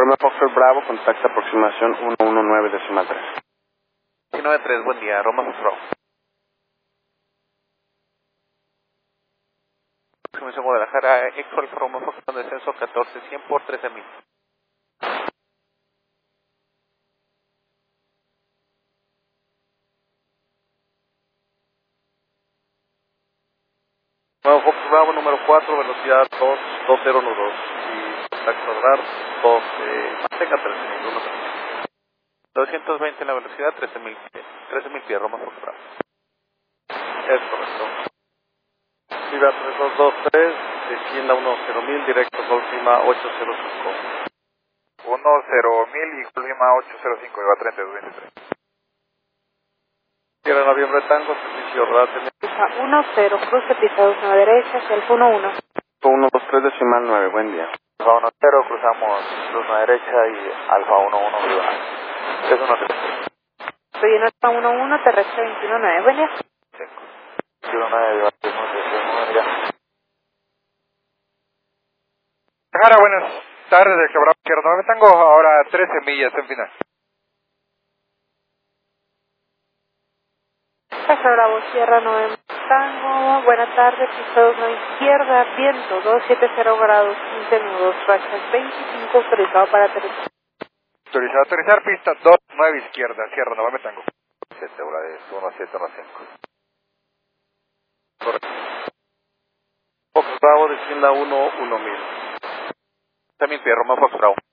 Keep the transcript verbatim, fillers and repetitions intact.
Romeo Foxtrot Bravo, contacta aproximación uno uno nueve decimal tres. uno nueve tres, buen día, Romeo Foxtrot Bravo. Aproximación Guadalajara, Expo Alfa Romeo Foxtrot, descenso catorce cien por trece mil. Romeo Fox Bravo número cuatro, velocidad dos dos cero uno dos y contacto radar dos, eh, mantenga trece mil, uno tres mil. doscientos veinte en la velocidad, trece mil pies, trece mil pies, Romeo Fox Bravo. Es correcto. Viva tres dos dos tres, descienda uno cero mil, directo Golf Lima ocho cero cinco. uno cero mil y Golf Lima ocho cero cinco, iba treinta y dos veintitrés. Tierra Noviembre Tango, servicio radar tenía. uno cero, cruce pisados nueve derecha hacia el uno uno. uno dos tres decimal nueve, buen día. Alfa uno cero, cruzamos luz a derecha y Alfa uno uno, viva tres uno tres. Estoy en Alfa uno uno, terrestre veintiuno nueve, buen día. veintiuno nueve, viva tres uno tres, ya. Guadalajara, buenas tardes, de Quebrado Izquierdo nueve Tango, ahora trece millas en final. Casa Bravo, Sierra nueve Tango, buena tarde, pisados nueve izquierda, viento dos siete cero grados, quince nudos, rachas veinticinco, autorizado para aterrizar. Autorizado a aterrizar, pista dos nueve izquierda, Sierra nueve Tango. siete, hora de uno siete uno cinco. Correcto. Fox Bravo, descienda uno uno mil. trece mil pies, Romeo Fox Bravo.